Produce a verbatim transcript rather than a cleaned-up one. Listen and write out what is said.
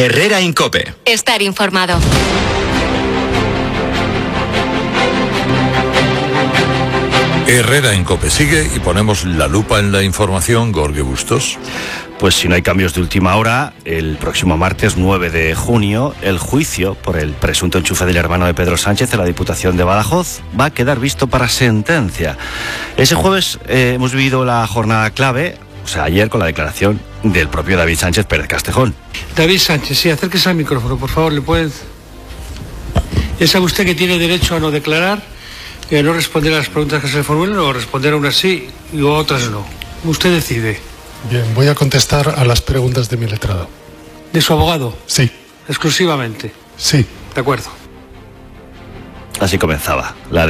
Herrera en COPE. Estar informado. Herrera en COPE sigue y ponemos la lupa en la información. Gorge Bustos. Pues si no hay cambios de última hora, el próximo martes nueve de junio, el juicio por el presunto enchufe del hermano de Pedro Sánchez en la Diputación de Badajoz va a quedar visto para sentencia. Ese jueves eh, hemos vivido la jornada clave, o sea, ayer, con la declaración del propio David Sánchez Pérez Castejón. David Sánchez, sí, acérquese al micrófono, por favor, ¿le puede...? Ya sabe usted que tiene derecho a no declarar, y a no responder a las preguntas que se le formulen, o responder a unas sí y a otras no. Usted decide. Bien, voy a contestar a las preguntas de mi letrado. ¿De su abogado? Sí. ¿Exclusivamente? Sí. De acuerdo. Así comenzaba la